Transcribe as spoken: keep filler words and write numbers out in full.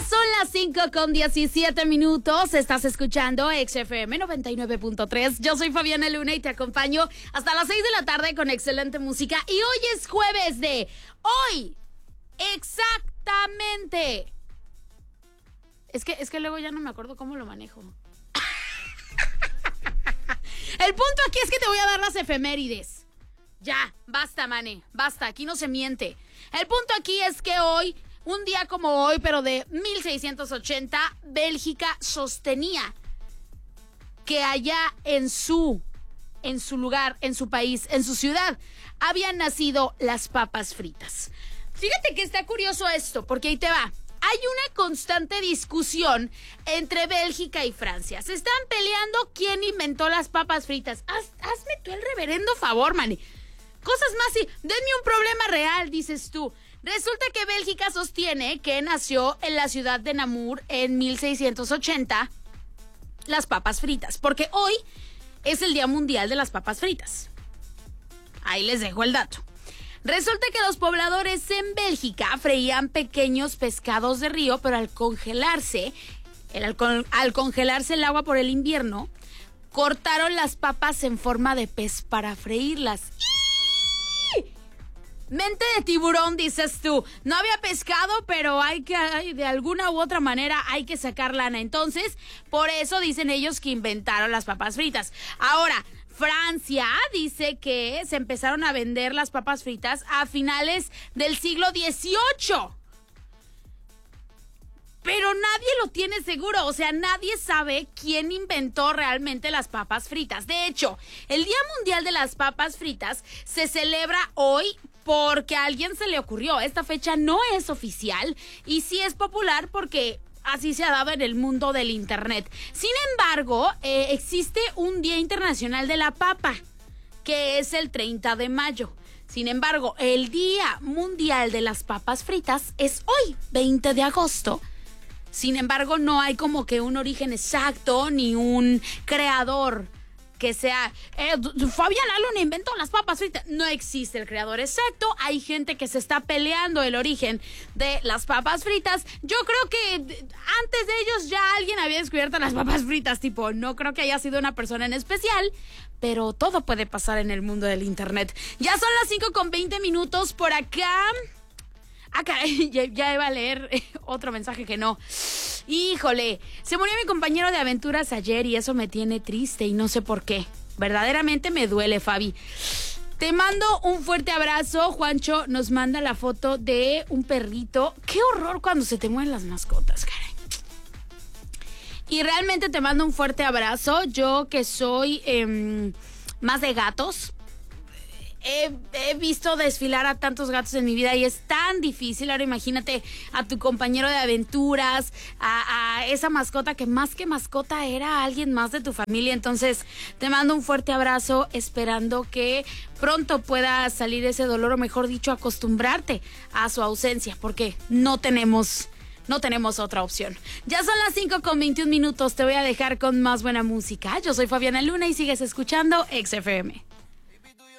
son las cinco con diecisiete minutos. Estás escuchando X F M noventa y nueve punto tres. Yo soy Fabiana Luna y te acompaño hasta las seis de la tarde con excelente música. Y hoy es jueves de... Hoy, exactamente. Es que, es que luego ya no me acuerdo cómo lo manejo. El punto aquí es que te voy a dar las efemérides. Ya, basta, mane, basta, aquí no se miente. El punto aquí es que hoy, un día como hoy, pero de mil seiscientos ochenta, Bélgica sostenía que allá en su, en su lugar, en su país, en su ciudad, habían nacido las papas fritas. Fíjate que está curioso esto, porque ahí te va. Hay una constante discusión entre Bélgica y Francia. Se están peleando quién inventó las papas fritas. Haz, hazme tú el reverendo favor, mane. Cosas más y denme un problema real, dices tú. Resulta que Bélgica sostiene que nació en la ciudad de Namur en mil seiscientos ochenta las papas fritas, porque hoy es el Día Mundial de las Papas Fritas. Ahí les dejo el dato. Resulta que los pobladores en Bélgica freían pequeños pescados de río, pero al congelarse, el, al, al congelarse el agua por el invierno, cortaron las papas en forma de pez para freírlas. ¡Ii! Mente de tiburón, dices tú. No había pescado, pero hay que, de alguna u otra manera, hay que sacar lana. Entonces, por eso dicen ellos que inventaron las papas fritas. Ahora, Francia dice que se empezaron a vender las papas fritas a finales del siglo dieciocho. Pero nadie lo tiene seguro, o sea, nadie sabe quién inventó realmente las papas fritas. De hecho, el Día Mundial de las Papas Fritas se celebra hoy porque a alguien se le ocurrió. Esta fecha no es oficial y sí es popular porque... así se ha dado en el mundo del internet. Sin embargo, eh, existe un Día Internacional de la Papa, que es el treinta de mayo. Sin embargo, el Día Mundial de las Papas Fritas es hoy, veinte de agosto. Sin embargo, no hay como que un origen exacto ni un creador que sea, eh, Fabián Luna inventó las papas fritas. No existe el creador exacto. Hay gente que se está peleando el origen de las papas fritas. Yo creo que antes de ellos ya alguien había descubierto las papas fritas. Tipo, no creo que haya sido una persona en especial, pero todo puede pasar en el mundo del internet. Ya son las cinco con veinte minutos por acá. Ah, caray, ya, ya iba a leer otro mensaje que no. Híjole, se murió mi compañero de aventuras ayer y eso me tiene triste y no sé por qué. Verdaderamente me duele, Fabi. Te mando un fuerte abrazo. Juancho nos manda la foto de un perrito. Qué horror cuando se te mueren las mascotas, caray. Y realmente te mando un fuerte abrazo. Yo que soy eh, más de gatos. He, he visto desfilar a tantos gatos en mi vida y es tan difícil. Ahora imagínate a tu compañero de aventuras, a, a esa mascota que más que mascota era alguien más de tu familia. Entonces te mando un fuerte abrazo, esperando que pronto pueda salir ese dolor, o mejor dicho, acostumbrarte a su ausencia, porque no tenemos... No tenemos otra opción. Ya son las cinco con veintiún minutos. Te voy a dejar con más buena música. Yo soy Fabiana Luna y sigues escuchando X F M.